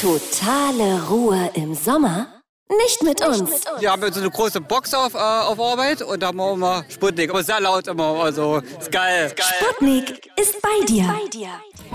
Totale Ruhe im Sommer? Nicht mit uns. Wir haben so eine große Box auf Arbeit und da haben wir immer Sputnik. Aber sehr laut immer, also ist geil. Sputnik ist bei dir.